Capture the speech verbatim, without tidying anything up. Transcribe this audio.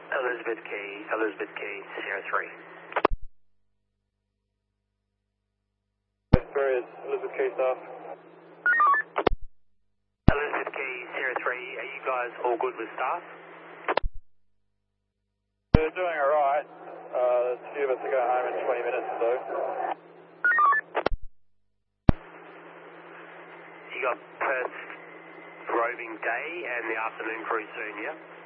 Elizabeth Key, Elizabeth Key, Sierra three. Three is Elizabeth Key staff. Elizabeth Key, Sierra three, are you guys all good with staff? We're doing alright. Uh, there's a few of us to go home in twenty minutes or so. You got Perth roving day and the afternoon crew soon, yeah?